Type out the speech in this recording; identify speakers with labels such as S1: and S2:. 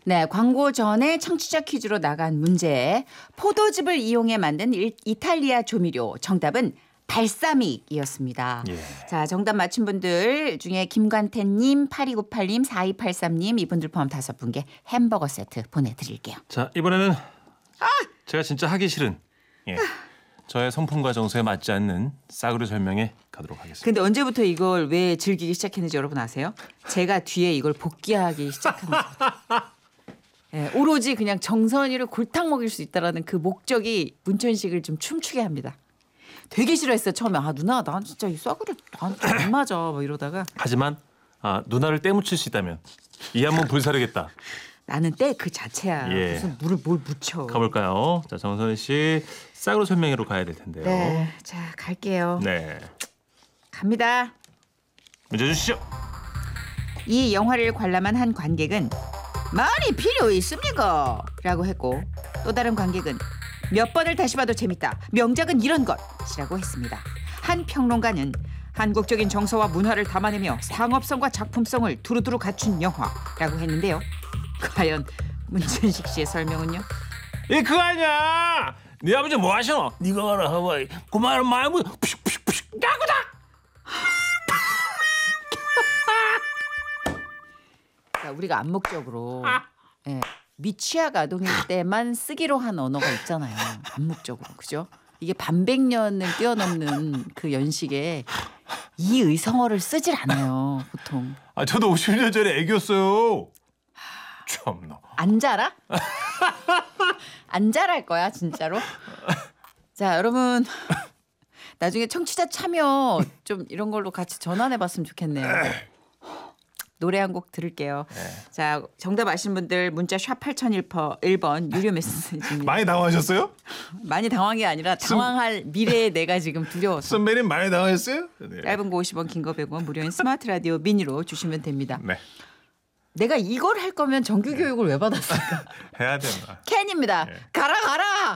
S1: 네, 광고 전에 청취자 퀴즈로 나간 문제. 포도즙을 이용해 만든 이탈리아 조미료. 정답은 발사믹이었습니다.
S2: 예.
S1: 자, 정답 맞힌 분들 중에 김관태님, 8298님, 4283님 이분들 포함 5분께 햄버거 세트 보내드릴게요.
S2: 자, 이번에는 제가 진짜 하기 싫은 저의 성품과 정서에 맞지 않는 싸구려 설명에 가도록 하겠습니다.
S1: 근데 언제부터 이걸 왜 즐기기 시작했는지 여러분 아세요? 제가 뒤에 이걸 복귀하기 시작합니다. 네, 오로지 그냥 정선이를 골탕 먹일 수 있다라는 그 목적이 문천식을 좀 춤추게 합니다. 되게 싫어했어요. 처음에. 누나 난 진짜 이 싸구려 나한테 안 맞아. 막 이러다가.
S2: 하지만 누나를 때묻힐 수 있다면 이 한번 불사르겠다.
S1: 나는 때 그 자체야.
S2: 예.
S1: 무슨 물을 뭘 묻혀.
S2: 가볼까요? 자, 정선희 씨 싸구려 설명회로 가야 될 텐데요.
S1: 네, 자 갈게요.
S2: 네.
S1: 갑니다.
S2: 문제 주시죠.
S1: 이 영화를 관람한 한 관객은 말이 필요 있습니까? 라고 했고 또 다른 관객은 몇 번을 다시 봐도 재밌다. 명작은 이런 것이라고 했습니다. 한 평론가는 한국적인 정서와 문화를 담아내며 상업성과 작품성을 두루두루 갖춘 영화라고 했는데요. 과연 문천식 씨의 설명은요?
S2: 그거 아니야. 네 아버지 뭐 하셔? 네가 알아. 하와이. 그 말은 말고 푸슉푸슉푸슉 야구다.
S1: 그러니까 우리가 암묵적으로 미취학 아동일 때만 쓰기로 한 언어가 있잖아요. 암묵적으로. 그죠? 이게 반백년을 뛰어넘는 그 연식에 이 의성어를 쓰질 않아요. 보통.
S2: 저도 50년 전에 애기였어요. 참나.
S1: 안 자라? 안 자랄 거야 진짜로. 자 여러분 나중에 청취자 참여 좀 이런 걸로 같이 전환해봤으면 좋겠네요. 노래 한 곡 들을게요. 자 정답 아시는 분들 문자 샵 8001번 유료 메시지입니다.
S2: 많이 당황하셨어요?
S1: 많이 당황한 게 아니라 당황할 미래에 내가 지금 두려워서.
S2: 선배님 많이 당황했어요? 네.
S1: 짧은 거 50원 긴 거 100원 무료인 스마트 라디오 미니로 주시면 됩니다.
S2: 네.
S1: 내가 이걸 할 거면 정규 교육을 왜 받았을까?
S2: 해야 되나.
S1: 캔입니다. 가라 가라.